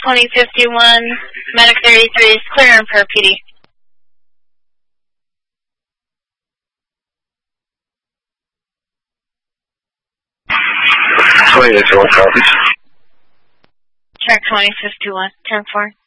2051, Medic 33 is clear and per PD. 2051 copies. Track 2051, 10-4.